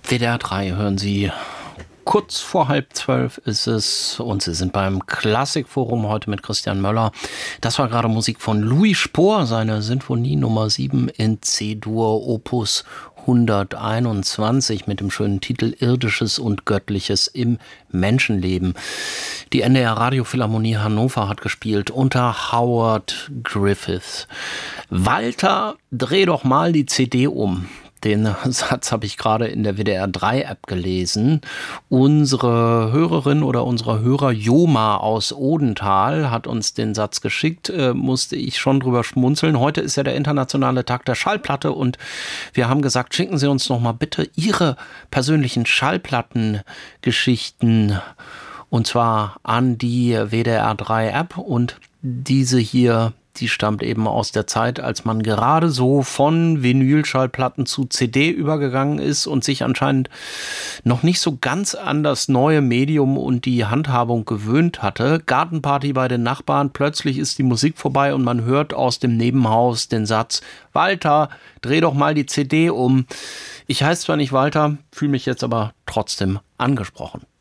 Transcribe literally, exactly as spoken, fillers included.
W D R drei hören Sie. Kurz vor halb zwölf ist es und Sie sind beim Klassikforum heute mit Christian Möller. Das war gerade Musik von Louis Spohr, seine Sinfonie Nummer sieben in C-Dur, Opus hunderteinundzwanzig mit dem schönen Titel Irdisches und Göttliches im Menschenleben. Die N D R Radiophilharmonie Hannover hat gespielt unter Howard Griffiths. Walter, dreh doch mal die C D um. Den Satz habe ich gerade in der W D R drei App gelesen. Unsere Hörerin oder unser Hörer Joma aus Odenthal hat uns den Satz geschickt, äh, musste ich schon drüber schmunzeln. Heute ist ja der internationale Tag der Schallplatte und wir haben gesagt, schicken Sie uns noch mal bitte Ihre persönlichen Schallplattengeschichten und zwar an die W D R drei App und diese hier, die stammt eben aus der Zeit, als man gerade so von Vinylschallplatten zu C D übergegangen ist und sich anscheinend noch nicht so ganz an das neue Medium und die Handhabung gewöhnt hatte. Gartenparty bei den Nachbarn, plötzlich ist die Musik vorbei und man hört aus dem Nebenhaus den Satz: Walter, dreh doch mal die C D um. Ich heiße zwar nicht Walter, fühle mich jetzt aber trotzdem angesprochen.